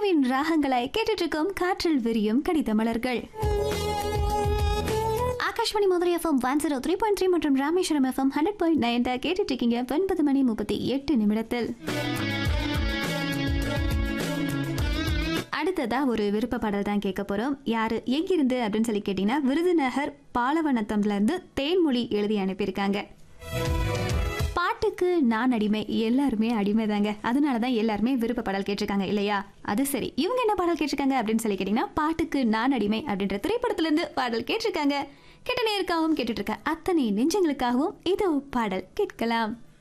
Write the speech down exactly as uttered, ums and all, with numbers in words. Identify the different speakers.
Speaker 1: நினைவின் ராகங்களாய் கேட்டுட்டு இருக்கும் காற்றில் விரியும் கடித மலர்கள். Akashvani Madurai FM one zero three point three மற்றும் Rameswaram FM hundred point nine கேட்டுட்டு இருக்கீங்க. ஒன்பது மணி முப்பத்தி எட்டு நிமிடத்தில் அடுத்ததா ஒரு விருப்ப பாடல் தான் கேட்க போறோம். யாரு எங்கிருந்து அப்படின்னு சொல்லி கேட்டீங்கன்னா, விருதுநகர் பாலவனத்தம்ல இருந்து தேன்மொழி எழுதி அனுப்பியிருக்காங்க. பாட்டுக்கு நான் அடிமை, எல்லாருமே அடிமை தாங்க. அதனாலதான் எல்லாருமே விருப்ப பாடல் கேட்டிருக்காங்க இல்லையா? அது சரி, இவங்க என்ன பாடல் கேட்டிருக்காங்க அப்படின்னு சொல்லி கேட்டீங்கன்னா, பாட்டுக்கு நான் அடிமை அப்படின்ற திரைப்படத்துல இருந்து பாடல் கேட்டிருக்காங்க. கேட்ட நேருக்காகவும் கேட்டுட்டு இருக்க அத்தனை நெஞ்சங்களுக்காகவும் இதோ பாடல் கேட்கலாம்.